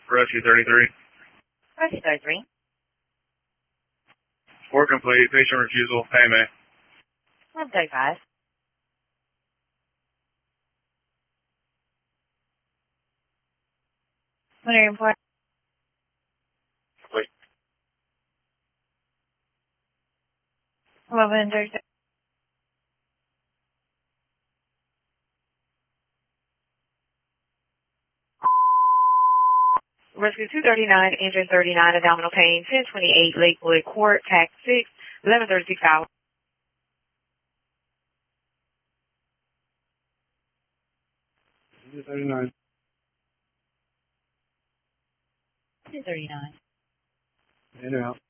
Rescue 33. Rescue 33. 4 complete. Patient refusal. Payment. 135. What are you important? Wait. 1136. Rescue 239, engine 39, abdominal pain, 1028 Lakewood Court, tax 6, 1136 hours. 39. 239. In and out.